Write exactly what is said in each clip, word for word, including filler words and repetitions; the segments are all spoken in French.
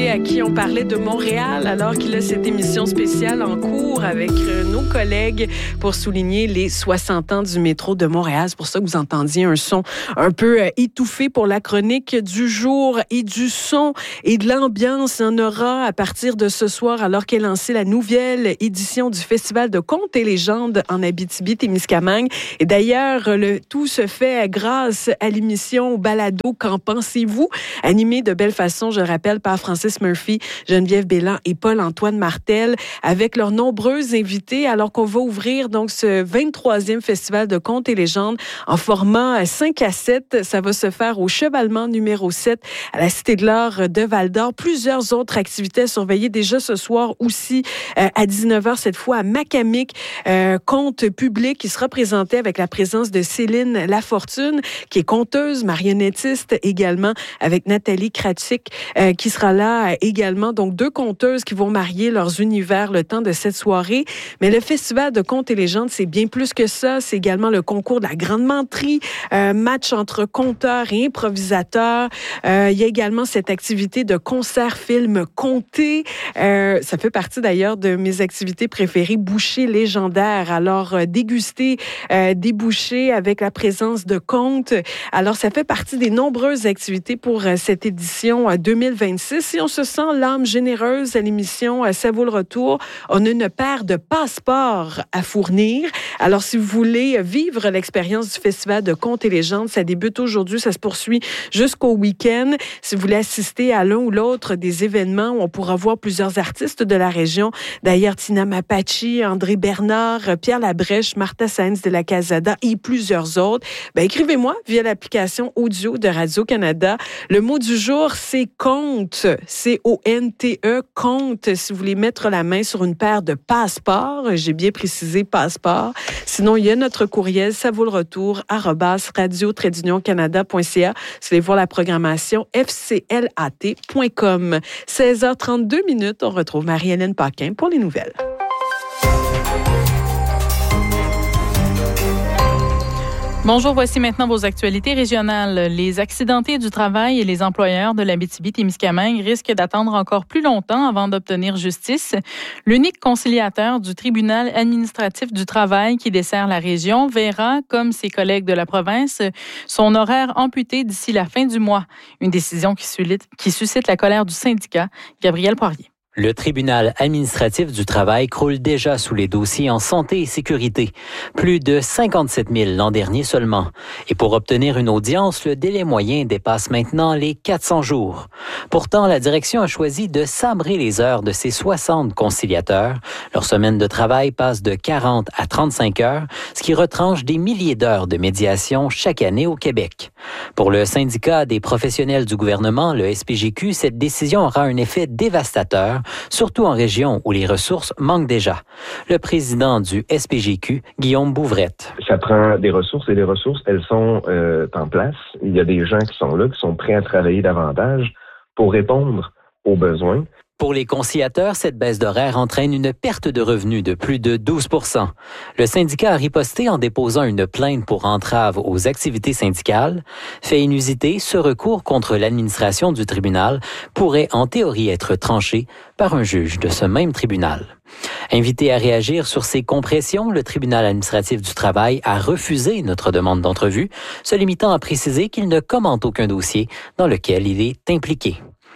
invité à qui on parlait de Montréal alors qu'il a cette émission spéciale en cours avec nos collègues pour souligner les soixante ans du métro de Montréal. C'est pour ça que vous entendiez un son un peu étouffé pour la chronique du jour et du son et de l'ambiance. Il y en aura à partir de ce soir alors qu'est lancée la nouvelle édition du Festival de contes et légendes en Abitibi-Témiscamingue. Et d'ailleurs, le tout se fait grâce à l'émission Balado Qu'en pensez-vous? Animée de belle façon, je le rappelle, par Francis Murphy, Geneviève Bélan et Paul-Antoine Martel, avec leurs nombreux invités, alors qu'on va ouvrir donc ce vingt-troisième Festival de contes et légendes en format cinq à sept. Ça va se faire au Chevalement numéro sept à la Cité de l'Art de Val-d'Or. Plusieurs autres activités à surveiller déjà ce soir aussi euh, à dix-neuf heures, cette fois à Macamic, euh, conte public qui sera présenté avec la présence de Céline Lafortune, qui est conteuse, marionnettiste également, avec Nathalie Kratchik, euh, qui sera là également. Donc, deux conteuses qui vont marier leurs univers le temps de cette soirée. Mais le Festival de contes et légendes, c'est bien plus que ça. C'est également le concours de la Grande Menterie, euh, match entre conteurs et improvisateurs. Euh, il y a également cette activité de concert-film conté. Euh, ça fait partie d'ailleurs de mes activités préférées, bouchées légendaires. Alors, euh, déguster euh, des bouchées avec la présence de contes. Alors, ça fait partie des nombreuses activités pour euh, cette édition euh, deux mille vingt-six. Et on se sent l'âme généreuse à l'émission euh, Ça vaut le retour. On a une paire de passeports à fournir. Alors, si vous voulez vivre l'expérience du Festival de contes et légendes, ça débute aujourd'hui, ça se poursuit jusqu'au week-end. Si vous voulez assister à l'un ou l'autre des événements où on pourra voir plusieurs artistes de la région, d'ailleurs Tina Mapachi, André Bernard, Pierre Labrèche, Martha Saenz de la Casada et plusieurs autres, ben, écrivez-moi via l'application audio de Radio-Canada. Le mot du jour, c'est conte. C O N T E, conte. Si vous voulez mettre la main sur une paire de passeports, j'ai bien précisé passeport. Sinon, il y a notre courriel, ça vaut le retour, arobase radio-canada point c a. Si vous voulez voir la programmation, f c l a t point com. seize heures trente-deux minutes, on retrouve Marie-Hélène Paquin pour les nouvelles. Bonjour, voici maintenant vos actualités régionales. Les accidentés du travail et les employeurs de l'Abitibi-Témiscamingue risquent d'attendre encore plus longtemps avant d'obtenir justice. L'unique conciliateur du tribunal administratif du travail qui dessert la région verra, comme ses collègues de la province, son horaire amputé d'ici la fin du mois. Une décision qui suscite, qui suscite la colère du syndicat. Gabriel Poirier. Le tribunal administratif du travail croule déjà sous les dossiers en santé et sécurité. Plus de cinquante-sept mille l'an dernier seulement. Et pour obtenir une audience, le délai moyen dépasse maintenant les quatre cents jours. Pourtant, la direction a choisi de sabrer les heures de ses soixante conciliateurs. Leur semaine de travail passe de quarante à trente-cinq heures, ce qui retranche des milliers d'heures de médiation chaque année au Québec. Pour le syndicat des professionnels du gouvernement, le S P G Q, cette décision aura un effet dévastateur, surtout en région où les ressources manquent déjà. Le président du S P G Q, Guillaume Bouvrette. Ça prend des ressources et les ressources, elles sont euh, en place. Il y a des gens qui sont là, qui sont prêts à travailler davantage pour répondre aux besoins. Pour les conciliateurs, cette baisse d'horaire entraîne une perte de revenus de plus de douze pour cent. Le syndicat a riposté en déposant une plainte pour entrave aux activités syndicales. Fait inusité, ce recours contre l'administration du tribunal pourrait en théorie être tranché par un juge de ce même tribunal. Invité à réagir sur ces compressions, le tribunal administratif du travail a refusé notre demande d'entrevue, se limitant à préciser qu'il ne commente aucun dossier dans lequel il est impliqué.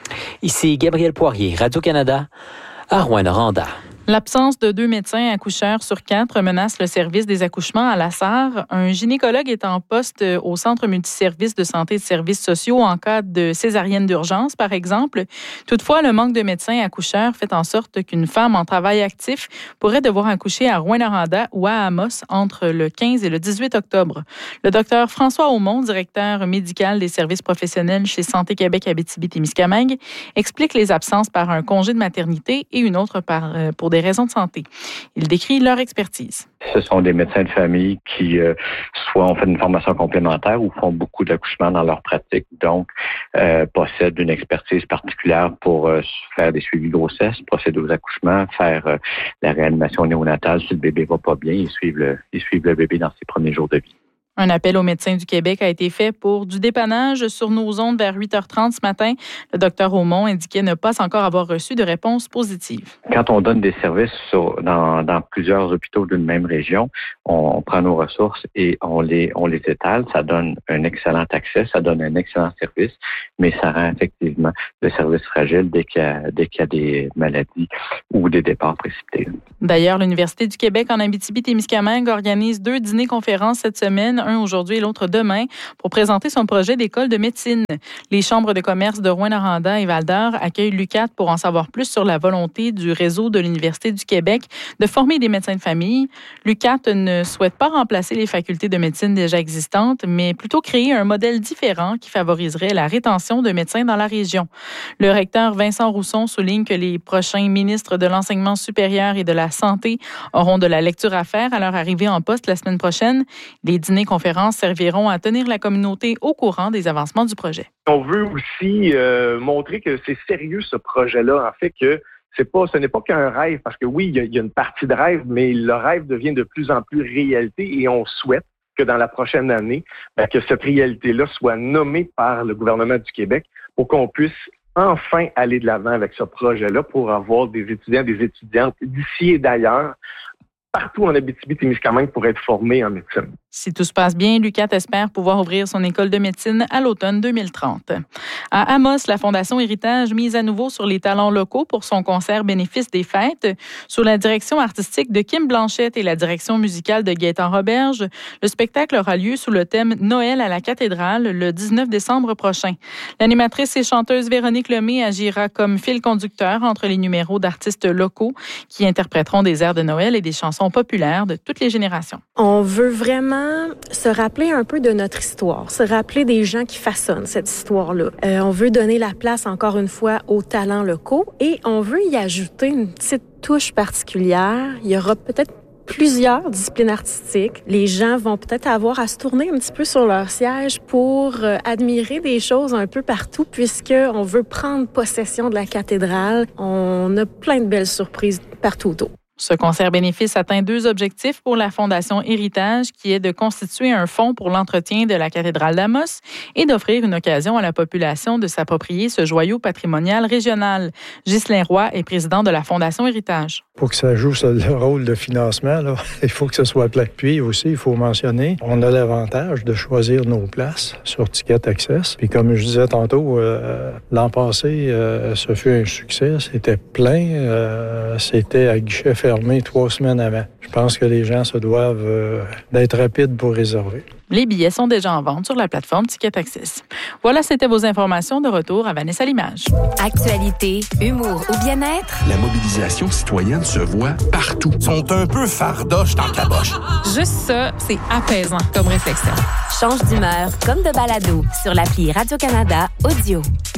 Ici Gabriel Poirier, Radio-Canada, à Rouyn-Noranda. L'absence de deux médecins accoucheurs sur quatre menace le service des accouchements à la Sarre. Un gynécologue est en poste au Centre multiservice de santé et de services sociaux en cas de césarienne d'urgence, par exemple. Toutefois, le manque de médecins accoucheurs fait en sorte qu'une femme en travail actif pourrait devoir accoucher à Rouyn-Noranda ou à Amos entre le quinze et le dix-huit octobre. Le docteur François Aumont, directeur médical des services professionnels chez Santé Québec Abitibi-Témiscamingue, explique les absences par un congé de maternité et une autre par, pour des des raisons de santé. Il décrit leur expertise. Ce sont des médecins de famille qui euh, soit ont fait une formation complémentaire ou font beaucoup d'accouchements dans leur pratique, donc euh, possèdent une expertise particulière pour euh, faire des suivis de grossesse, procéder aux accouchements, faire euh, la réanimation néonatale si le bébé va pas bien et suivre le, et suivre le bébé dans ses premiers jours de vie. Un appel aux médecins du Québec a été fait pour du dépannage sur nos ondes vers huit heures trente ce matin. Le docteur Aumont indiquait ne pas encore avoir reçu de réponse positive. Quand on donne des services sur, dans, dans plusieurs hôpitaux d'une même région, on, on prend nos ressources et on les, on les étale. Ça donne un excellent accès, ça donne un excellent service, mais ça rend effectivement le service fragile dès qu'il y a, dès qu'il y a des maladies ou des départs précipités. D'ailleurs, l'Université du Québec en Abitibi-Témiscamingue organise deux dîners-conférences cette semaine, un aujourd'hui et l'autre demain, pour présenter son projet d'école de médecine. Les chambres de commerce de Rouyn-Noranda et Val-d'Or accueillent l'U Q A T pour en savoir plus sur la volonté du réseau de l'Université du Québec de former des médecins de famille. L'U Q A T ne souhaite pas remplacer les facultés de médecine déjà existantes, mais plutôt créer un modèle différent qui favoriserait la rétention de médecins dans la région. Le recteur Vincent Rousson souligne que les prochains ministres de l'Enseignement supérieur et de la Santé auront de la lecture à faire à leur arrivée en poste la semaine prochaine. Les dîners-conférences serviront à tenir la communauté au courant des avancements du projet. On veut aussi euh, montrer que c'est sérieux ce projet-là, en fait, que c'est pas, ce n'est pas qu'un rêve, parce que oui, il y, a, il y a une partie de rêve, mais le rêve devient de plus en plus réalité et on souhaite que dans la prochaine année, ben, que cette réalité-là soit nommée par le gouvernement du Québec pour qu'on puisse enfin aller de l'avant avec ce projet-là pour avoir des étudiants, des étudiantes d'ici et d'ailleurs, partout en Abitibi-Témiscamingue pour être formés en médecine. Si tout se passe bien, l'U Q A T espère pouvoir ouvrir son école de médecine à l'automne deux mille trente. À Amos, la Fondation Héritage mise à nouveau sur les talents locaux pour son concert bénéfice des fêtes. Sous la direction artistique de Kim Blanchette et la direction musicale de Gaëtan Roberge, le spectacle aura lieu sous le thème Noël à la cathédrale le dix-neuf décembre prochain. L'animatrice et chanteuse Véronique Lemay agira comme fil conducteur entre les numéros d'artistes locaux qui interpréteront des airs de Noël et des chansons populaires de toutes les générations. On veut vraiment se rappeler un peu de notre histoire, se rappeler des gens qui façonnent cette histoire-là. Euh, on veut donner la place, encore une fois, aux talents locaux et on veut y ajouter une petite touche particulière. Il y aura peut-être plusieurs disciplines artistiques. Les gens vont peut-être avoir à se tourner un petit peu sur leur siège pour euh, admirer des choses un peu partout puisqu'on veut prendre possession de la cathédrale. On a plein de belles surprises partout autour. Ce concert bénéfice atteint deux objectifs pour la Fondation Héritage, qui est de constituer un fonds pour l'entretien de la cathédrale d'Amos et d'offrir une occasion à la population de s'approprier ce joyau patrimonial régional. Ghislain Roy est président de la Fondation Héritage. Pour que ça joue le rôle de financement, là, il faut que ce soit plat de puits aussi, il faut mentionner. On a l'avantage de choisir nos places sur Ticket Access. Puis comme je disais tantôt, euh, l'an passé, euh, ce fut un succès. C'était plein. Euh, c'était à guichet fermé trois semaines avant. Je pense que les gens se doivent euh, d'être rapides pour réserver. Les billets sont déjà en vente sur la plateforme Ticket Access. Voilà, c'était vos informations. De retour à Vanessa Limage. Actualité, humour ou bien-être. La mobilisation citoyenne se voit partout. Ils sont un peu fardoches dans caboche. Juste ça, c'est apaisant comme réflexion. Change d'humeur comme de balado sur l'appli Radio-Canada Audio.